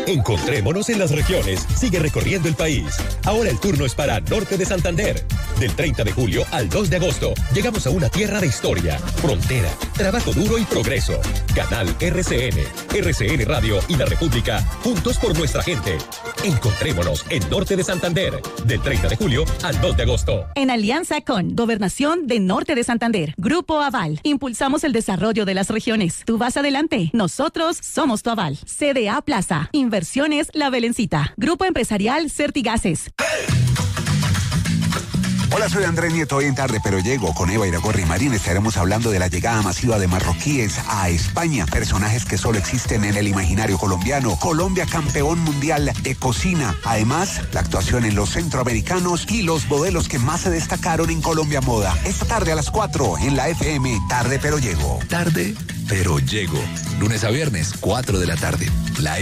Encontrémonos en las regiones. Sigue recorriendo el país. Ahora el turno es para Norte de Santander. Del 30 de julio al 2 de agosto, llegamos a una tierra de historia, frontera, trabajo duro y progreso. Canal RCN Radio y La República, juntos por nuestra gente. Encontrémonos en Norte de Santander. Del 30 de julio al 2 de agosto. En alianza con Gobernación de Norte de Santander, Grupo Aval, impulsamos el desarrollo de las regiones. Tú vas adelante, nosotros somos tu aval. CDA Plaza, Inversiones La Belencita, Grupo Empresarial Certigases. Hola, soy Andrés Nieto. Hoy en Tarde Pero Llego con Eva Iragorri Marín estaremos hablando de la llegada masiva de marroquíes a España, personajes que solo existen en el imaginario colombiano. Colombia campeón mundial de cocina. Además, la actuación en los centroamericanos y los modelos que más se destacaron en Colombia Moda. Esta tarde a las 4 en la FM. Tarde Pero Llego. Tarde Pero Llego. Lunes a viernes, 4 de la tarde. La